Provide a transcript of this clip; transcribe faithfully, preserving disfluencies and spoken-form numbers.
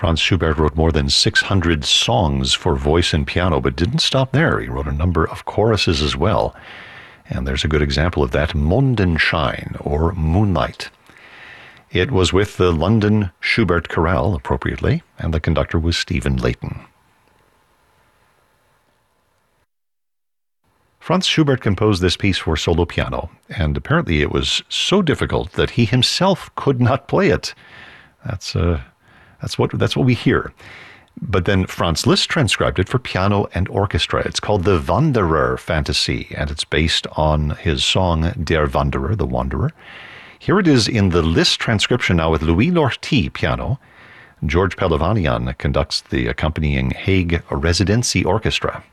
Franz Schubert wrote more than six hundred songs for voice and piano, but didn't stop there. He wrote a number of choruses as well. And there's a good example of that, Mondenschein, or Moonlight. It was with the London Schubert Chorale, appropriately, and the conductor was Stephen Layton. Franz Schubert composed this piece for solo piano, and apparently it was so difficult that he himself could not play it. That's uh, that's what that's what we hear. But then Franz Liszt transcribed it for piano and orchestra. It's called the Wanderer Fantasy, and it's based on his song Der Wanderer, the Wanderer. Here it is in the Liszt transcription now with Louis Lortie piano. George Pelavanian conducts the accompanying Hague Residency Orchestra.